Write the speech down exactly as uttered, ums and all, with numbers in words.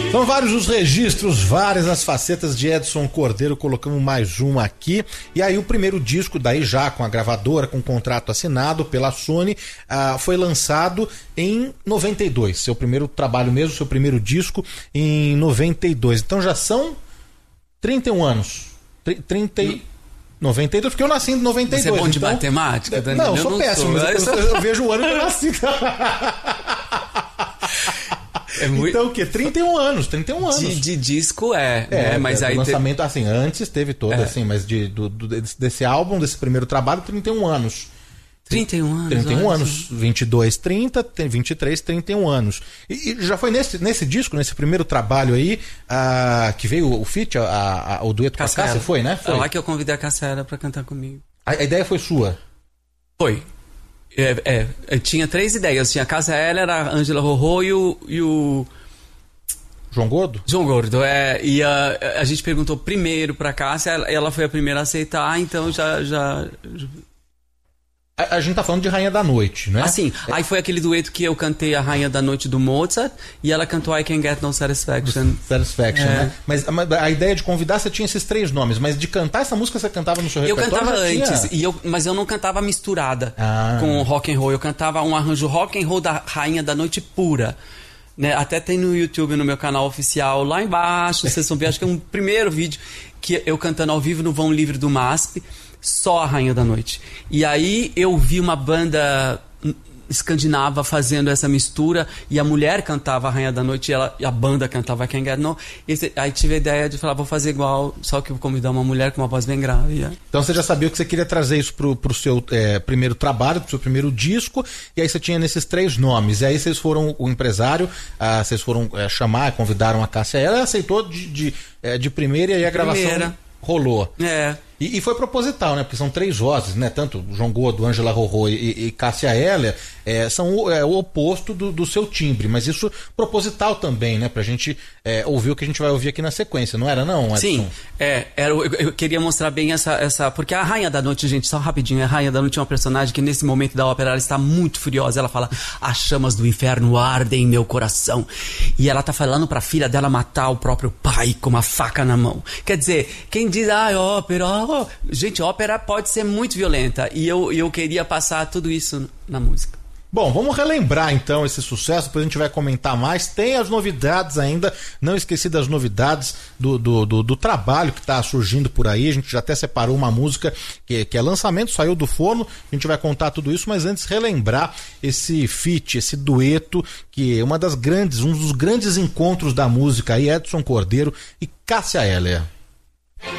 São vários os registros, várias as facetas de Edson Cordeiro, colocamos mais uma aqui. E aí o primeiro disco, daí já com a gravadora, com o contrato assinado pela Sony, uh, foi lançado em noventa e dois. Seu primeiro trabalho mesmo, seu primeiro disco em noventa e dois. Então já são trinta e um anos. trinta e... noventa e dois, porque eu nasci em noventa e dois. Você é bom de então... matemática, Daniel? Não, eu sou não péssimo, sou. mas eu, eu vejo o ano que eu nasci. É muito... Então o quê? trinta e um anos, trinta e um anos. De, de disco é, é, né? Mas é, aí o lançamento, te... assim, antes teve todo, é. assim, mas de, do, do, desse álbum, desse primeiro trabalho, trinta e um anos. trinta e um anos. trinta e um anos, vinte e dois, trinta, vinte e três, trinta e um anos. E, e já foi nesse, nesse disco, nesse primeiro trabalho aí, uh, que veio o feat, a, a, o dueto Cássia com a Cássia, foi, né? Foi lá que eu convidei a Cássia pra cantar comigo. A, a ideia foi sua? Foi. É, é, eu tinha três ideias. Tinha a Cássia Eller, a Ângela Rorô e o... E o... João Gordo? João Gordo, é. E a, a gente perguntou primeiro pra Cássia, ela, ela foi a primeira a aceitar, então já... já... A, a gente tá falando de Rainha da Noite, né? Assim, é. Aí foi aquele dueto que eu cantei a Rainha da Noite do Mozart e ela cantou I Can Get No Satisfaction. Satisfaction, é. né? Mas a, a ideia de convidar, você tinha esses três nomes, mas de cantar essa música você cantava no seu eu repertório? Eu cantava antes, tinha... e eu, mas eu não cantava misturada ah. com rock and roll. Eu cantava um arranjo rock and roll da Rainha da Noite pura. Né? Até tem no YouTube, no meu canal oficial, lá embaixo, vocês vão ver, acho que é um primeiro vídeo que eu cantando ao vivo no Vão Livre do M A S P, só a Rainha da Noite. E aí eu vi uma banda escandinava fazendo essa mistura e a mulher cantava a Rainha da Noite e, ela, e a banda cantava Can't Get No. Esse, aí tive a ideia de falar, vou fazer igual, só que vou convidar uma mulher com uma voz bem grave. É. Então você já sabia que você queria trazer isso pro, pro seu é, primeiro trabalho, pro seu primeiro disco, e aí você tinha nesses três nomes. E aí vocês foram, o empresário, ah, vocês foram é, chamar, convidaram a Cássia, ela aceitou de, de, é, de primeira e aí a gravação primeira. rolou. É. E, e foi proposital, né? Porque são três vozes, né? Tanto João Gordo, Ângela Rorô e, e Cássia Eller é, são o, é, o oposto do, do seu timbre, mas isso proposital também, né? Pra gente é, ouvir o que a gente vai ouvir aqui na sequência, não era não, Edson? Sim, é, era, eu, eu queria mostrar bem essa, essa... Porque a Rainha da Noite, gente, só rapidinho, a Rainha da Noite é uma personagem que nesse momento da ópera ela está muito furiosa, ela fala, as chamas do inferno ardem em meu coração, e ela tá falando pra filha dela matar o próprio pai com uma faca na mão. Quer dizer, quem diz, ah, ópera, oh, gente, ópera pode ser muito violenta e eu, eu queria passar tudo isso na música. Bom, vamos relembrar então esse sucesso, depois a gente vai comentar mais. Tem as novidades ainda, não esqueci das novidades do, do, do, do trabalho que está surgindo por aí. A gente já até separou uma música que, que é lançamento, saiu do forno, a gente vai contar tudo isso, mas antes relembrar esse feat, esse dueto, que é uma das grandes, um dos grandes encontros da música aí, Edson Cordeiro e Cássia Eller.